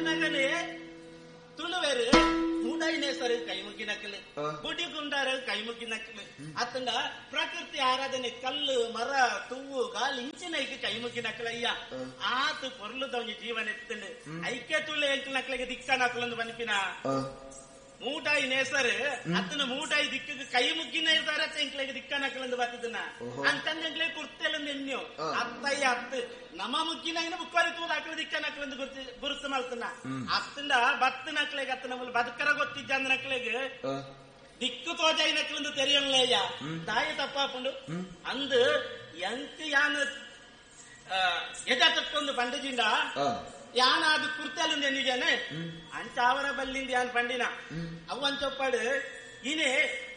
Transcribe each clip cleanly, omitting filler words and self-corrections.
ಪನ್ನಗನೆ ತುಳುವೆರು ಮೂಡೈನೇಸರು ಕೈ ಮುಗಿನಕ್ಕಲು, ಗುಡಿ ಗುಂಡಾರ ಕೈ ಮುಗಿನಕ್ಕಲು, ಅತ್ತಂಡ ಪ್ರಕೃತಿ ಆರಾಧನೆ ಕಲ್ಲು ಮರ ತುವ್ವು ಗಾಳಿ ಇಂಚಿನೈಗೆ ಕೈ ಮುಗಿನಕ್ಕಲಯ್ಯ ಆತು ಪೊರ್ಲುದ ಒಂದು ಜೀವನ ಎತ್ತಂಡು ಐಕ್ಯ ತುಳು ಎಂಕಲ್ ನಕ್ಲಿಗೆ ದಿಕ್ಕನಕ್ಕಲೊಂದು ಬನ್ಪಿನ ಮೂಟಾಯಿ ನೇಸರು ಅತ್ತನ ಮೂಟಾಯಿ ದಿಕ್ಕ ಕೈ ಮುಗ್ಗಿನ ಇರ್ತಾರ ಎಂಕ್ಲೆಗೆ ದಿಕ್ಕನಕ್ಕಲೊಂದು ಬರ್ತದನ್ನ ಅಂತಂದ್ರೆ ಕುರ್ತೇಲೊಂದು ಎಣ್ಣು ಅತ್ತಯ್ಯ ಅತ್ತು ನಮ್ಮ ಮುಗ್ಗಿನ ಬುಕ್ಕಾರಿ ತೂದ ಹಾಕಲು ದಿಕ್ಕನಕ್ಕಲೊಂದು ಗುರುತು ಮಾಡ್ತನ ಅತ್ತಂಡ ಬತ್ತ ನಕ್ಲೆಗೆ ಅತ್ತ ನಮ್ಮಲ್ಲಿ ಬದುಕರ ಗೊತ್ತಿದ್ದ ಅಂದ ನಕ್ಲೆಗೆ ದಿಕ್ಕು ತೋಜಾಯಿ ನಕ್ಲೊಂದು ತೆರೆಯಲ್ಲಯ್ಯ ತಾಯಿ ತಪ್ಪಾಪುಂಡು ಅಂದು ಎಂಕ್ ಯಾನ ಎದ ತಕ್ಕೊಂದು ಬಂಡಜಿಂದ ಯಾನ ಅದು ಕುರ್ತೇಲೊಂದು ಎಣ್ಣಿಜಾನೆ ಅಂಚ ಅವರ ಬಲ್ಲಿಂದ ಯಾನ್ ಪಂಡಿನ ಅವಂಚೊಪ್ಪಾಡು ಇನೇ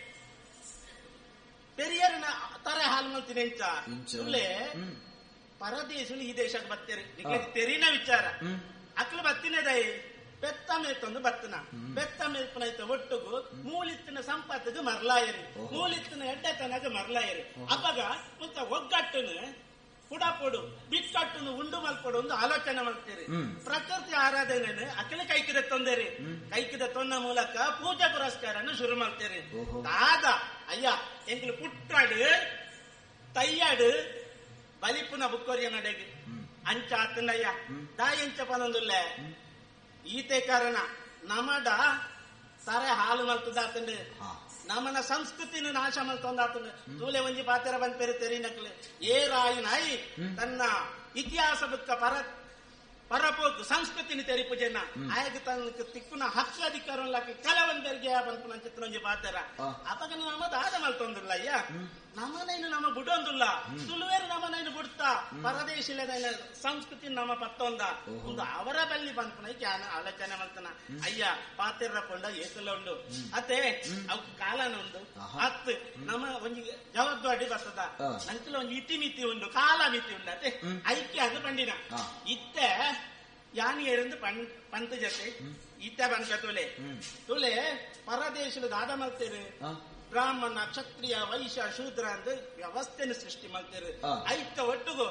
ಪೆರಿಯರ್ನ ತರ ಹಾಲು ಮಲ್ತೀನಿ ಎಂಚ ಸುಳ್ಳೆ ಪರದೇಶಗಳು ಈ ದೇಶಕ್ಕೆ ಬರ್ತಾರೆ ತೆರಿನ ವಿಚಾರ ಅಕ್ಲು ಬತ್ತಿನದೈ ಬೆತ್ತ ಮೇತೊಂದು ಬತ್ತನ ಬೆತ್ತ ಮೇಲ್ಪನೈತ ಒಟ್ಟುಗು ಮೂಲಿತ್ತಿನ ಸಂಪತ್ತಿಗೆ ಮರ್ಲಾಯರಿ ಮೂಲಿತ್ತಿನ ಎಡ್ಡೆತನಗ ಮರ್ಲಾಯರಿ ಅವಾಗ ಮುತ್ತ ಒಗ್ಗಟ್ಟುನು ಪುಡಪೊಡು ಬಿಕ್ಕಟ್ಟುನು ಉಂಡು ಮಲ್ಪೊಡು ಒಂದು ಆಲೋಚನೆ ಮಾಡ್ತೀರಿ ಪ್ರಕೃತಿ ಆರಾಧನೆ ಅಕ್ಕಲೆ ಕೈಕಿದ ತೊಂದರೆ ಕೈಕಿದ ತೊಂದ ಮೂಲಕ ಪೂಜಾ ಪುರಸ್ಕಾರನ್ನು ಶುರು ಮಾಡ್ತೀರಿ ದಾದ ಅಯ್ಯ ಎಂಗ್ಲು ಪುಟ್ಟಾಡು ತಯ್ಯಾಡು ಬಲಿಪುನ ಬುಕ್ಕೋರಿಯ ನಡೆಗೆ ಅಂಚ ಆತನಯ್ಯ ದಾ ಎಂಚ ಪನೊಂದುಲ್ಲೆ ಈತೆ ಕಾರಣ ನಮಡ ತಾರೆ ಹಾಲು ಮಲ್ತದಾತಂಡು ನಮ್ಮನ ಸಂಸ್ಕೃತಿನ ನಾಶ ಮಲ್ತೊಂದಾತಂಡು ತೂಲೆ ಒಂಜಿ ಪಾತೆರ ಬಂದ್ಪೇರು ತೆರಿನಕ್ಲೆ ಏ ರಾಯಿನಾಯಿ ತನ್ನ ಇತಿಹಾಸ ಬುಕ್ಕ ಪರಪೋಕು ಸಂಸ್ಕೃತಿನಿ ತೆರಿಪು ಜನ ಆಯ್ತು ತನ್ನ ತಿಕ್ಕುನ ಹಕ್ಕಧಿಕಾರಕ್ಕೆ ಕಲವಂದರಿಗೆ ಬಂದ್ಪುನ ಚಿತ್ರೊಂಜಿ ಪಾತೆರ ಅವಾಗ ನಮ್ಮ ದಾದ ಮಲ್ತೊಂದಿಲ್ಲ ಅಯ್ಯ ನಮ್ಮನೈನು ನಮ್ಮ ಬುಡೊಂದಿಲ್ಲ ತುಳುವೇರು ನಮ್ಮನೈನು ಬಿಡ್ತಾ ಪರದೇಶಿಲದೈನ ಸಂಸ್ಕೃತಿ ನಮ್ಮ ಪತ್ತೊಂದ ಒಂದು ಅವರ ಬಲ್ಲಿ ಬಂದ್ಪುನ ಕ್ಯಾನ ಆಲೋಚನೆ ಮಾಡ್ತಾನ ಅಯ್ಯ ಪಾತೆರ ಕೊಂಡ ಏಕಲ ಉಂಡು ಅತ್ತೆ ಅವ್ ಕಾಲನ ಉಂಡು ಹತ್ತು ನಮ್ಮ ಒಂಜಿ ಜವಾಬ್ದಾರಿ ಬರ್ತದ ನಂತರ ಒಂದು ಇತಿಮಿತಿ ಉಂಡು ಕಾಲ ಮಿತಿ ಉಂಡು ಅತ್ತೆ ಐಕ್ಯ ಅದು ಪಂಡಿನ ಇತ್ತೆ ಯಾನಿ ಎರಂದು ಪಂತ ಜೊತೆ ಇತ್ತ ಬಂತ ತುಲೆ ಪರದೇಶದ ದಾದ ಮಾಡ್ತೇವೆ ಬ್ರಾಹ್ಮಣ ಕ್ಷತ್ರಿಯ ವೈಶ್ಯ ಶೂದ್ರ ಅಂತ ವ್ಯವಸ್ಥೆನ ಸೃಷ್ಟಿ ಮಾಡ್ತೇವೆ ಐಕ್ಯ ಒಟ್ಟುಗು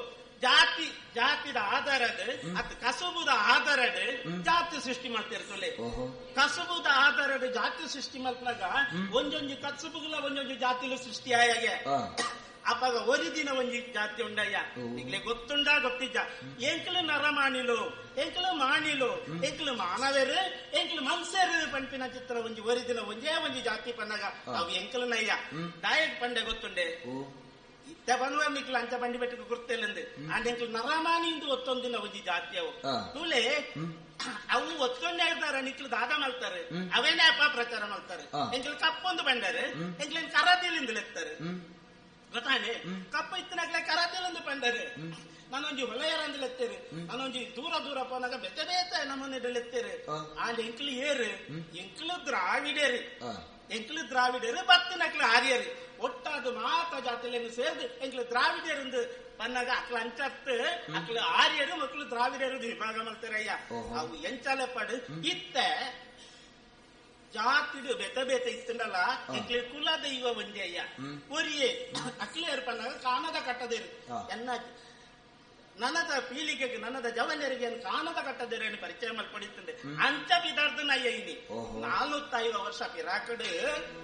ಜಾತಿದ ಆಧಾರದ ಅತ್ ಕಸುಬುದ ಆಧಾರದ ಜಾತಿ ಸೃಷ್ಟಿ ಮಾಡ್ತಾರೆ ತುಲೆ ಕಸುಬುದ ಆಧಾರದ ಜಾತಿ ಸೃಷ್ಟಿ ಮಾಡ್ಲಾಗ ಒಂದೊಂದು ಕಸುಬುಗಳ ಒಂದೊಂದು ಜಾತಿಲು ಸೃಷ್ಟಿ ಆಯಾಗೆ ಅಪ್ಪಾಗ ಒರಿದಿನ ಒಂಜಿ ಜಾತಿ ಉಂಡಯ್ಯ ಈಗಲೇ ಗೊತ್ತಿದ್ದ ಎಂಕಲು ನರ ಮಾಣಿಲು ಎಂಕಲು ಮಾಣಿಲು ಎಂಕಲು ಮಾನವೇರು ಎಂಕಲು ಮನ್ಸೇರು ಪಂಪಿನ ಚಿತ್ರ ಒಂಜಿ ಒರಿದಿನ ಒಂಜೇ ಒಂಜಿ ಜಾತಿ ಪನ್ನಗ ಅವು ಎಂಕಲು ನಯ್ಯ ಡಯಟ್ ಪಂಡೆ ಗೊತ್ತುಂಡೆ ಇತ್ತ ಬನ್ನುವ ಮಿಕ್ಲು ಅಂಚ ಬಂಡಿ ಬೆಟ್ಟಕ್ಕೆ ಗುರ್ತೇಲಂದು ಅಂಡ್ ಎಂಕಲು ನರಮಾಣಿಂದು ಒತ್ತೊಂದಿನ ಒಂಜಿ ಜಾತಿ ಅವು ತೂಲೆ ಅವು ಒತ್ತೊಂಡೆ ಹೇಳ್ತಾರೆ ನಿಕ್ಲು ದಾದ ಮಾಡ್ತಾರೆ ಅವೇನೇ ಅಪ್ಪ ಪ್ರಚಾರ ಮಾಡ್ತಾರೆ ಎಂಕಲು ಕಪ್ಪೊಂದು ಬಂಡಾರೆ ಎಂಕಲೇನ್ ಕರಾತಿಲಿಂದಲೆತ್ತಾರೆ ಗೊತ್ತಾನೆ ಕಪ್ಪ ಇತ್ತನಾಗ್ಲೇ ಕರಾತಿಲೊಂದು ಪಂಡರೆ ನಾನೊಂಜಿ ಹೊಳೆಯರಂದಲೆತ್ತೇರಿ ನಾನೊಂಜಿ ದೂರ ಪೋನಾಗ ಬೆತ್ತ ಬೇತ ನಮ್ಮನೆಡೆಲೆತ್ತೇರಿ ಆಂಡ್ ಎಂಕ್ಲು ಏರು ಎಂಕ್ಲು ದ್ರಾವಿಡರು ಬತ್ತಿನಕ್ಲು ಆರ್ಯರಿ ಒಟ್ಟಾದು ಮಾತ ಜಾತಿಲೇನು ಸೇರ್ದು ಎಂಕ್ಲು ದ್ರಾವಿಡರು ಪನ್ನಾಗ ಅಕ್ಲ ಅಂಚತ್ತು ಅಕ್ಲು ಆರ್ಯರು ಮಕ್ಳು ದ್ರಾವಿಡರು ವಿಭಾಗ ಮಾಡ್ತಾರಯ್ಯ ಅವು ಎಂಚಾಲೆ ಪಡು ಇತ್ತೆ ಜಾತಿಡು ಬೇತ ಇತ್ತಂಡಲ್ಲ ಎಂಕ್ಲೆ ಕುಲ ದೈವ ಒಂದೇ ಅಯ್ಯ ಒರಿಯೇ ಅಕ್ಲೆ ಏರ್ಪಣ್ಣಾಗ ಕಾಣದ ಕಟ್ಟದೇರು ಎನ್ನ ನನ್ನದ ಪೀಳಿಗೆಗೆ ನನ್ನದ ಜವನರಿಗೆ ಕಾಣದ ಕಟ್ಟದೇರೇನು ಪರಿಚಯ ಮಲ್ಪಡಿತಂದೆ ಅಂಚ ಬಿದಾರ್ದನ ಅಯ್ಯ ಇನಿ 450 ವರ್ಷ ಪಿರಾಕಡು